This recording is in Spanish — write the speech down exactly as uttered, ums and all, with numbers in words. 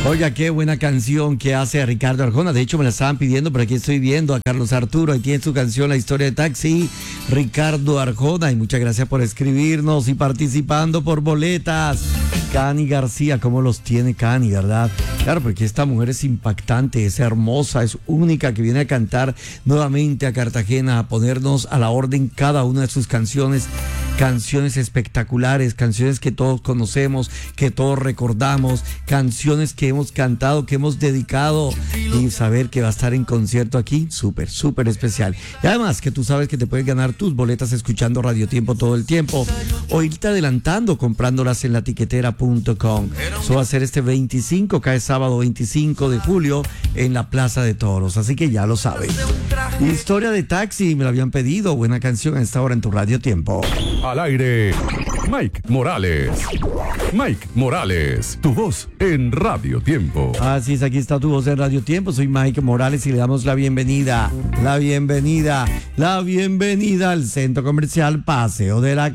Oiga, qué buena canción que hace Ricardo Arjona. De hecho, me la estaban pidiendo, pero aquí estoy viendo a Carlos Arturo. Ahí tiene su canción, La Historia de Taxi. Ricardo Arjona. Y muchas gracias por escribirnos y participando por boletas. Cani García, ¿cómo los tiene Cani, verdad? Claro, porque esta mujer es impactante, es hermosa, es única, que viene a cantar nuevamente a Cartagena, a ponernos a la orden cada una de sus canciones. Canciones espectaculares, canciones que todos conocemos, que todos recordamos, canciones que hemos cantado, que hemos dedicado, y saber que va a estar en concierto aquí, súper, súper especial. Y además que tú sabes que te puedes ganar tus boletas escuchando Radio Tiempo todo el tiempo, o irte adelantando comprándolas en la tiquetera punto com. Eso va a ser este veinticinco, cae sábado veinticinco de julio en la Plaza de Toros, así que ya lo sabes. Historia de Taxi, me lo habían pedido, buena canción a esta hora en tu Radio Tiempo. Al aire, Mike Morales. Mike Morales, tu voz en Radio Tiempo. Así es, aquí está tu voz en Radio Tiempo. Soy Mike Morales y le damos la bienvenida, la bienvenida, la bienvenida al Centro Comercial Paseo de la